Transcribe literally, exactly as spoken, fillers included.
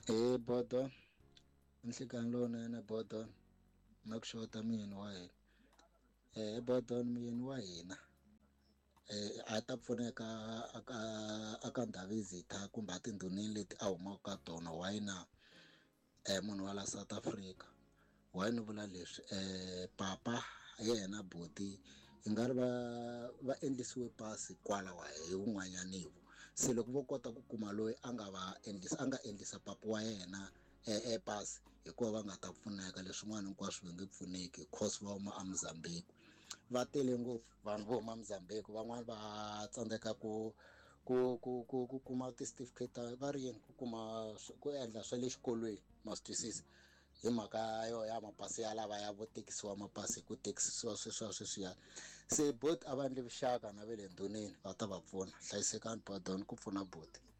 Eh bodo, nhlekani lowunene bodo na ku xota muyeni wa hina. Eh bodo muyeni wa hina eh a ta pfuneka aka aka ndhawu visitor kumbe a tindhuneni leti a humaka ka tona why na eh munhu wa la South Africa. Why ni vula leswi eh papa yena buti hi nga ri va va endlisiwe pasi kwalaho hi wun'wanyaniwa se loko vo kota ku kuma loyi a nga va endlisa a nga endlisa papa wa yena e pasi hikuva va nga ta pfuneka leswin'wana hinkwaswo va nge pfuneki cause va huma a Mozambique va tele ngopfu vanhu vo huma Mozambique van'wani va tsandzeka ku ku ku ku ku kuma ti-certificate va ri yini ku kuma ku endla swa le xikolweni ma swi twisisa hi mhaka yo ya mapasi ya lava ya vo tekisiwa mapasi hi ku tekisiwa sweswiya sweswiya se both a va endli vuxaka na ve le ndhuneni va ta va pfuna hlayisekani bodoni ku pfuna buti.